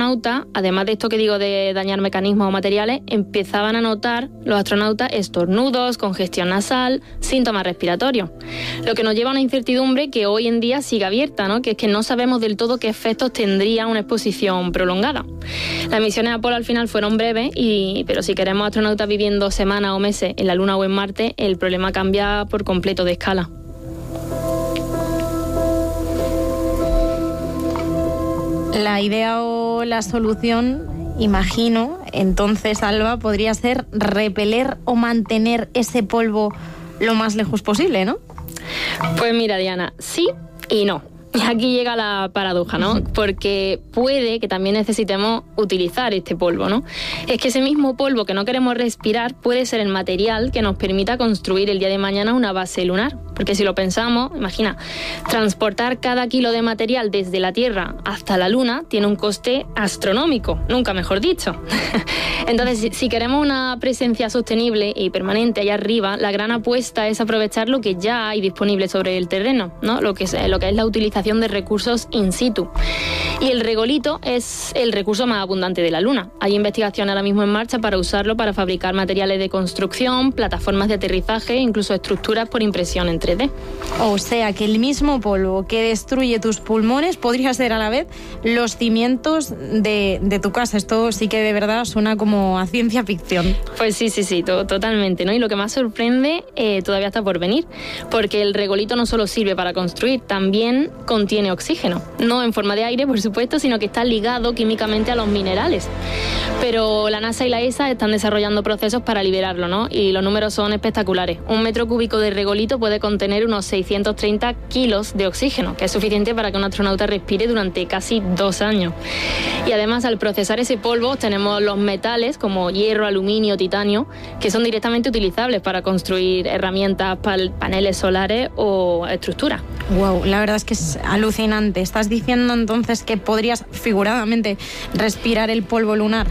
astronautas, además de esto que digo de dañar mecanismos o materiales, empezaban a notar los astronautas estornudos, congestión nasal, síntomas respiratorios. Lo que nos lleva a una incertidumbre que hoy en día sigue abierta, ¿no? Que es que no sabemos del todo qué efectos tendría una exposición prolongada. Las misiones Apolo al final fueron breves, pero si queremos astronautas viviendo semanas o meses en la Luna o en Marte, el problema cambia por completo de escala. La idea o la solución, imagino, entonces, Alba, podría ser repeler o mantener ese polvo lo más lejos posible, ¿no? Pues mira, Diana, sí y no. Y aquí llega la paradoja, ¿no? Porque puede que también necesitemos utilizar este polvo, ¿no? Es que ese mismo polvo que no queremos respirar puede ser el material que nos permita construir el día de mañana una base lunar. Porque si lo pensamos, imagina, transportar cada kilo de material desde la Tierra hasta la Luna tiene un coste astronómico, nunca mejor dicho. Entonces, si queremos una presencia sostenible y permanente allá arriba, la gran apuesta es aprovechar lo que ya hay disponible sobre el terreno, ¿no? Lo que es la utilización de recursos in situ. Y el regolito es el recurso más abundante de la Luna. Hay investigación ahora mismo en marcha para usarlo para fabricar materiales de construcción, plataformas de aterrizaje, incluso estructuras por impresión en 3D. O sea que el mismo polvo que destruye tus pulmones podría ser a la vez los cimientos de tu casa. Esto sí que de verdad suena como a ciencia ficción. Pues sí, totalmente, ¿no? Y lo que más sorprende todavía está por venir, porque el regolito no solo sirve para construir, también contiene oxígeno. No en forma de aire, por supuesto, sino que está ligado químicamente a los minerales. Pero la NASA y la ESA están desarrollando procesos para liberarlo, ¿no? Y los números son espectaculares. 1 metro cúbico de regolito puede contener unos 630 kilos de oxígeno, que es suficiente para que un astronauta respire durante casi 2 años. Y además, al procesar ese polvo, tenemos los metales como hierro, aluminio, titanio, que son directamente utilizables para construir herramientas, paneles solares o estructuras. Wow, la verdad es que es alucinante. ¿Estás diciendo entonces que podrías figuradamente respirar el polvo lunar?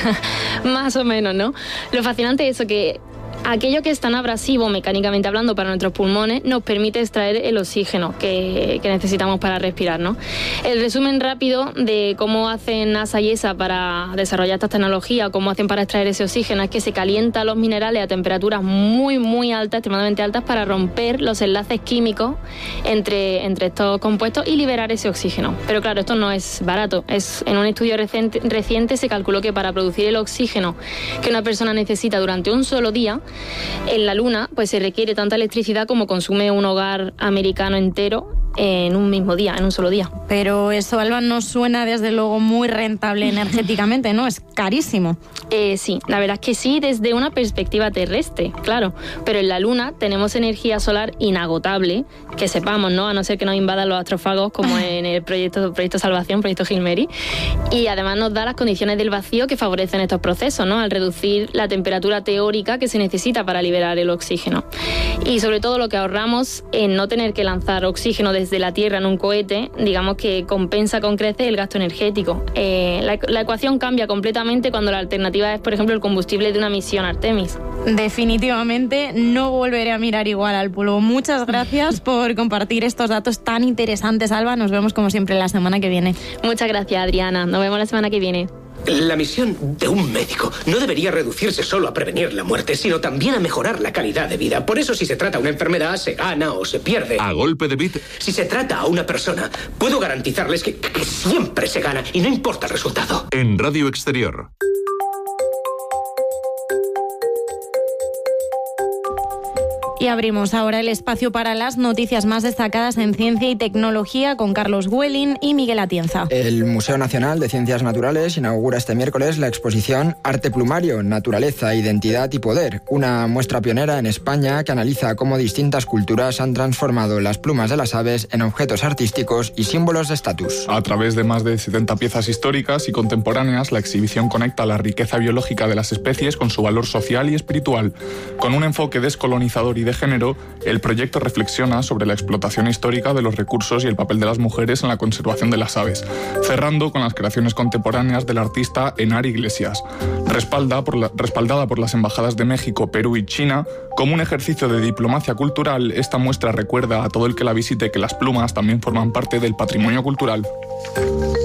Más o menos, ¿no? Lo fascinante es eso, que aquello que es tan abrasivo mecánicamente hablando para nuestros pulmones nos permite extraer el oxígeno que necesitamos para respirar, ¿no? El resumen rápido de cómo hacen NASA y ESA para desarrollar estas tecnologías, o cómo hacen para extraer ese oxígeno, es que se calientan los minerales a temperaturas muy, muy altas, extremadamente altas, para romper los enlaces químicos entre estos compuestos y liberar ese oxígeno. Pero claro, esto no es barato. En un estudio reciente se calculó que para producir el oxígeno que una persona necesita durante un solo día, en la Luna pues se requiere tanta electricidad como consume un hogar americano entero en un mismo día, en un solo día. Pero eso, Alba, no suena desde luego muy rentable energéticamente, ¿no? Es carísimo. Sí, la verdad es que sí, desde una perspectiva terrestre, claro. Pero en la Luna tenemos energía solar inagotable, que sepamos, ¿no? A no ser que nos invadan los astrófagos, como en el proyecto Salvación, proyecto Gilmeri. Y además nos da las condiciones del vacío que favorecen estos procesos, ¿no? Al reducir la temperatura teórica que se necesita para liberar el oxígeno. Y sobre todo lo que ahorramos en no tener que lanzar oxígeno desde la Tierra en un cohete, digamos que compensa con creces el gasto energético. La ecuación cambia completamente cuando la alternativa es, por ejemplo, el combustible de una misión Artemis. Definitivamente no volveré a mirar igual al polvo. Muchas gracias por compartir estos datos tan interesantes, Alba. Nos vemos como siempre la semana que viene. Muchas gracias, Adriana. Nos vemos la semana que viene. La misión de un médico no debería reducirse solo a prevenir la muerte, sino también a mejorar la calidad de vida. Por eso, si se trata una enfermedad, se gana o se pierde. A golpe de bit. Si se trata a una persona, puedo garantizarles que siempre se gana y no importa el resultado. En Radio Exterior. Y abrimos ahora el espacio para las noticias más destacadas en ciencia y tecnología con Carlos Güellin y Miguel Atienza. El Museo Nacional de Ciencias Naturales inaugura este miércoles la exposición Arte Plumario, Naturaleza, Identidad y Poder, una muestra pionera en España que analiza cómo distintas culturas han transformado las plumas de las aves en objetos artísticos y símbolos de estatus. A través de más de 70 piezas históricas y contemporáneas, la exhibición conecta la riqueza biológica de las especies con su valor social y espiritual. Con un enfoque descolonizador y de género, el proyecto reflexiona sobre la explotación histórica de los recursos y el papel de las mujeres en la conservación de las aves, cerrando con las creaciones contemporáneas del artista Henar Iglesias, respaldada por las embajadas de México, Perú y China. Como un ejercicio de diplomacia cultural, esta muestra recuerda a todo el que la visite que las plumas también forman parte del patrimonio cultural.